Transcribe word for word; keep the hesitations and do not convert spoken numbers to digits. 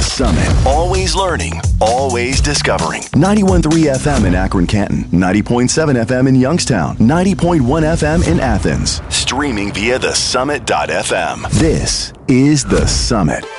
Summit. Always learning, always discovering. ninety-one point three F M in Akron, Canton. ninety point seven F M in Youngstown. ninety point one F M in Athens. Streaming via the summit dot f m. This is The Summit.